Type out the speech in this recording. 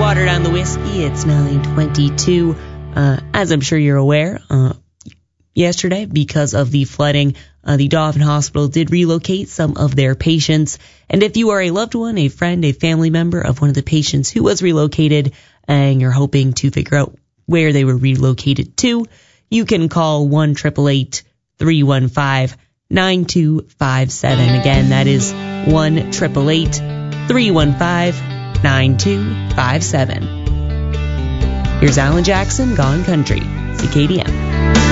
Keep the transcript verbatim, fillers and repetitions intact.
Water down the whiskey. It's nine twenty-two. Uh, as I'm sure you're aware, uh, yesterday, because of the flooding, uh, the Dauphin Hospital did relocate some of their patients. And if you are a loved one, a friend, a family member of one of the patients who was relocated, and you're hoping to figure out where they were relocated to, you can call one eight eight eight, three one five, nine two five seven. Again, that is one eight eight eight, three one five, nine two five seven. Here's Alan Jackson, Gone Country, C K D M.